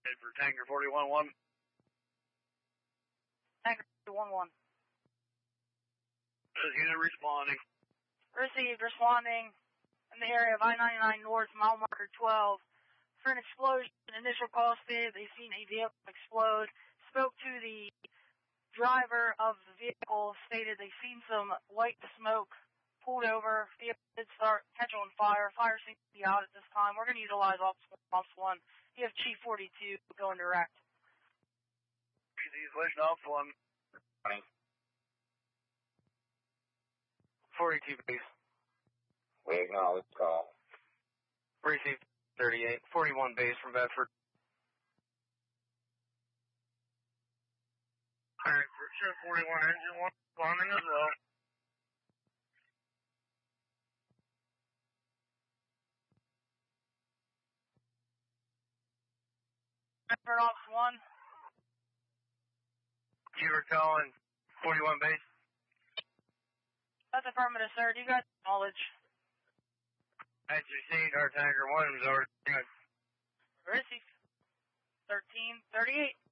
For Tanker 41-1. Tanker 41-1. Unit responding. Received, responding in the area of I-99 North, mile marker 12. For an explosion, initial call stated they've seen a vehicle explode. Spoke to the driver of the vehicle, stated they've seen some white smoke. Pulled over, vehicle did start catch on fire. Fire seems to be out at this time. We're going to utilize Ops 1. You have Chief 42 going direct. He's pushing Ops 1. 42 base. We acknowledge call. Received 38. 41 base from Bedford. Alright, Ship 41 engine 1 responding as well. Bedford Ops 1. You were calling 41 base. That's affirmative, sir. Do you guys acknowledge? As you see, our Tanker 1 is already good. Received. 1338.